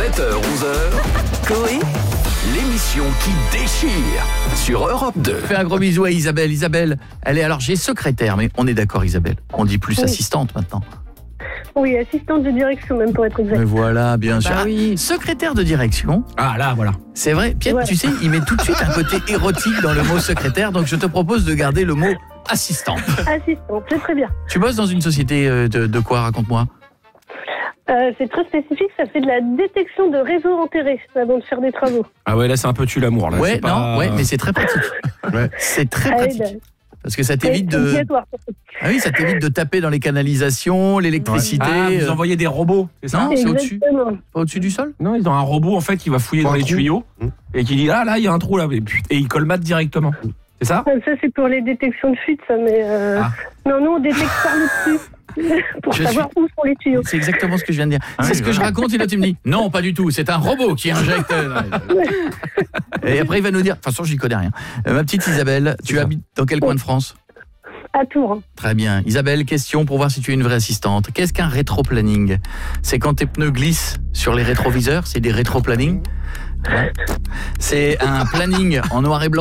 7h-11h, Coé, l'émission qui déchire sur Europe 2. Fais un gros bisou à Isabelle. Isabelle, elle est alors j'ai secrétaire, mais on est d'accord Isabelle. On dit plus Oui. assistante maintenant. Oui, assistante de direction même pour être exact. Mais voilà, bien sûr. Bah oui. Secrétaire de direction. Ah là, voilà. C'est vrai, Pierre, Ouais. tu sais, il met tout de suite un côté érotique dans le mot secrétaire, donc je te propose de garder le mot assistante. Assistante, c'est très bien. Tu bosses dans une société de quoi, raconte-moi? C'est très spécifique, ça fait de la détection de réseaux enterrés avant de faire des travaux. Ah ouais, là c'est un peu tue l'amour là. Ouais, c'est pas- non, ouais, mais c'est très pratique. Ouais. C'est très Ah, pratique. ben, Parce que ça c'est t'évite de... obligatoire. Ah oui, ça t'évite de taper dans les canalisations, l'électricité. Ah, vous envoyez des robots, c'est ça? Non, c'est au-dessus. Exactement. Pas au-dessus du sol? Non, ils ont un robot en fait qui va fouiller dans les tuyaux et qui dit ah là il y a un trou là et il colmate directement. C'est ça? Ça c'est pour les détections de fuite, ça, mais Ah. non, nous on détecte par le dessus pour Je savoir où sont les tuyaux. C'est exactement ce que je viens de dire. C'est ce que je raconte et là tu me dis non, pas du tout, c'est un robot qui injecte. Et après il va nous dire, de toute façon j'y connais rien. Ma petite Isabelle, tu habites dans quel coin de France? À Tours. Très bien. Isabelle, question pour voir si tu es une vraie assistante. Qu'est-ce qu'un rétroplanning? C'est quand tes pneus glissent sur les rétroviseurs, c'est des rétroplanning. C'est un planning en noir et blanc.